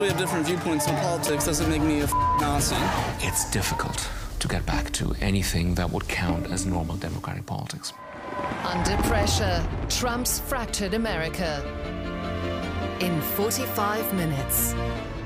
We have different viewpoints on politics doesn't make me a Nazi. It's difficult to get back to anything that would count as normal democratic politics. Under pressure, Trump's fractured America. In 45 minutes.